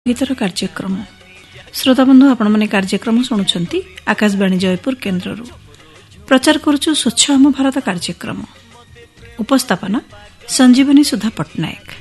गीतर कार्यक्रम श्रोताबंधु आपण मैंने कार्यक्रम शुणुंट आकाशवाणी जयपुर केन्द्र प्रचार करुचु स्वच्छ आम भारत कार्यक्रम उपस्थापना संजीवनी सुधा पट्टनायक।